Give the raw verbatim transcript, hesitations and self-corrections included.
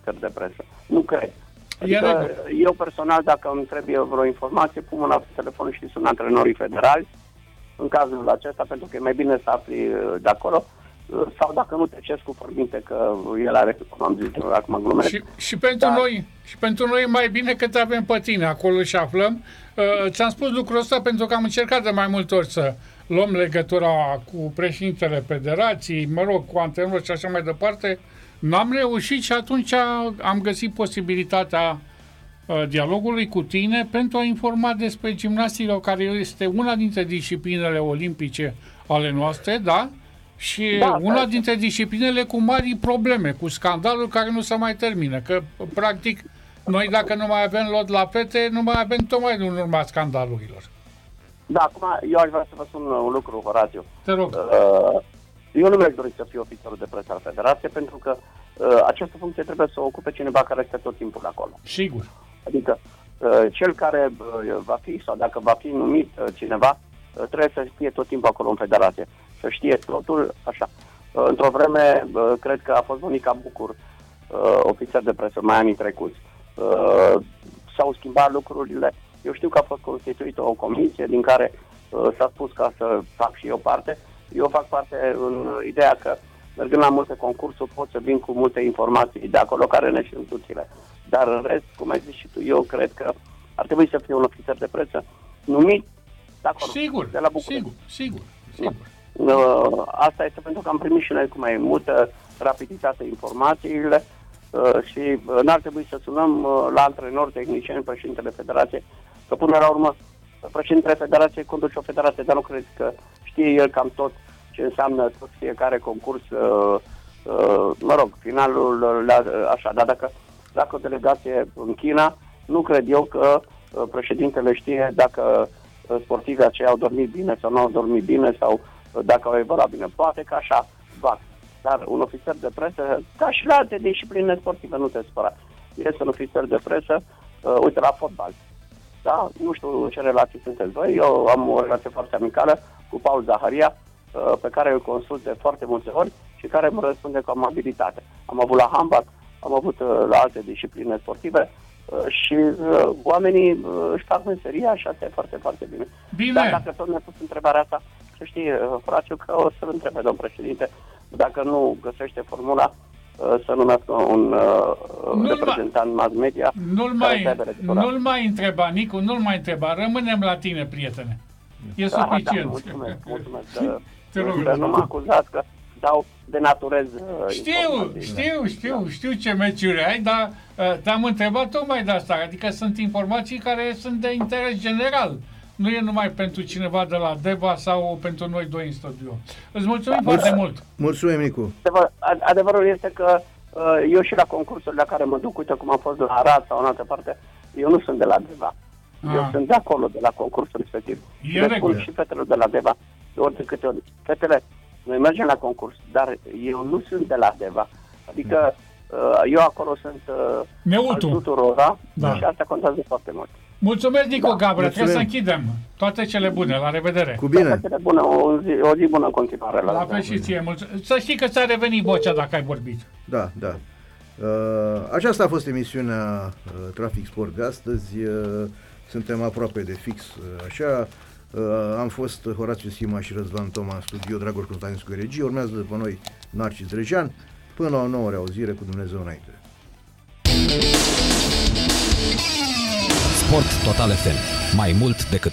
ofițeri de presă. Nu cred. Adică eu personal, dacă îmi trebuie vreo informație, pun mâna pe telefon și sun antrenorii federali, în cazul acesta, pentru că e mai bine să afli de acolo, sau dacă nu te ceri cu forminte că el are, cum am zis, acum glumesc. Și, și, pentru dar... noi, și pentru noi e mai bine că te avem pe tine acolo și aflăm. Uh, ți-am spus lucrul ăsta pentru că am încercat de mai multe ori să luăm legătura cu președintele federației, mă rog, cu antrenori și așa mai departe. N-am reușit și atunci am găsit posibilitatea uh, dialogului cu tine pentru a informa despre gimnastică, care este una dintre disciplinele olimpice ale noastre, da? Și da, una da. dintre disciplinele cu mari probleme, cu scandalul care nu se mai termină. Că, practic, noi dacă nu mai avem lot la fete, nu mai avem tocmai în urma scandalurilor. Da, acum eu aș vrea să vă spun un lucru, Horațiu. Te rog. Uh, eu nu mi-aș dori să fiu ofițerul de presă al Federației, pentru că uh, această funcție trebuie să o ocupe cineva care este tot timpul acolo. Sigur. Adică uh, cel care uh, va fi, sau dacă va fi numit uh, cineva, uh, trebuie să fie tot timpul acolo în Federație. Să știe totul, așa. Uh, într-o vreme, uh, cred că a fost Monica Bucur, uh, ofițer de presă, mai anii trecuți. Uh, s-au schimbat lucrurile. Eu știu că a fost constituită o comisie din care uh, s-a spus ca să fac și eu parte. Eu fac parte în ideea că, mergând la multe concursuri, pot să vin cu multe informații de acolo care ne sunt utile. Dar în rest, cum ai zis și tu, eu cred că ar trebui să fie un ofițer de presă numit de acolo, sigur, de la București. Sigur, sigur, sigur. Uh, asta este pentru că am primit și noi cu mai multă rapiditate informațiile uh, și uh, n-ar trebui să sunăm uh, la antrenori, tehnicieni, președintele federației, că până la urmă președintele federației conduce o federație, dar nu cred că știe el cam tot ce înseamnă tot fiecare concurs, uh, uh, mă rog, finalul, la, uh, așa, dar dacă, dacă o delegație în China, nu cred eu că uh, președintele știe dacă uh, sportivii aceia au dormit bine sau nu au dormit bine sau uh, dacă au evoluat bine. Poate că așa fac. Dar un ofițer de presă, ca și la alte discipline sportive, nu te spăra. Este un ofițer de presă, uh, uite, la fotbal. Da? Nu știu ce relații sunteți voi. Eu am o relație foarte amicală cu Paul Zaharia, pe care îl consult de foarte multe ori și care mă răspunde cu amabilitate. Am avut la handbal, am avut la alte discipline sportive și oamenii își fac meseria și asta e foarte, foarte bine. Bine. Dar dacă tot mi-a pus întrebarea asta, să știi, Horațiu, că o să-l întrebe, domn președinte, dacă nu găsește formula să numească un uh, reprezentant mass media. Nu-l mai, nu-l mai întreba, Nicu, nu-l mai întreba. Rămânem la tine, prietene. E da, suficient. Da, mulțumesc, mulțumesc. Te rog, că nu mă acuzați că dau, denaturez uh, Știu, știu, știu, da. știu ce meciuri ai, dar uh, te-am întrebat tocmai de asta. Adică sunt informații care sunt de interes general. Nu e numai pentru cineva de la Deva sau pentru noi doi în studio. Îți mulțumim da, foarte mult. Mulțumim, Nicu. Adevăr, adevărul este că uh, eu și la concursurile la care mă duc, uite cum am fost la Arad sau în altă parte, eu nu sunt de la Deva. Ah. Eu sunt de acolo, de la concursul respectiv. E le spun și fetelor de la Deva, de ori de câte ori. Fetele, noi mergem la concurs, dar eu nu sunt de la Deva. Adică uh, eu acolo sunt uh, al tuturora da. Și asta contează foarte mult. Mulțumesc, Nicu da. Gabriel. Trebuie să închidem. Toate cele bune. La revedere. Cu bine. Toate cele bune. O zi, o zi bună în continuare. La, la fel și ție. Mulțumesc. Să știi că ți-a revenit vocea dacă ai vorbit. Da, da. Uh, aceasta a fost emisiunea uh, Trafic Sport de astăzi. Uh, suntem aproape de fix. Uh, așa. Uh, am fost Horațiu Sima și Răzvan Toma în studio, Dragoș Constantinescu regie. Urmează după noi Narcis Drejan. Până la o nouă reauzire, cu Dumnezeu înainte. Sport Total F M. Mai mult decât